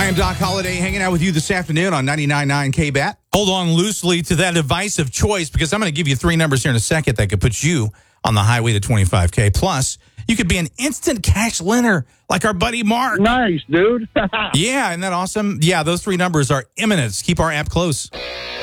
I am Doc Holliday, hanging out with you this afternoon on 99.9 KBAT. Hold on loosely to that device of choice, because I'm going to give you three numbers here in a second that could put you on the highway to 25K. Plus, you could be an instant cash winner like our buddy Mark. Nice, dude. Yeah, isn't that awesome? Yeah, those three numbers are imminent. Keep our app close.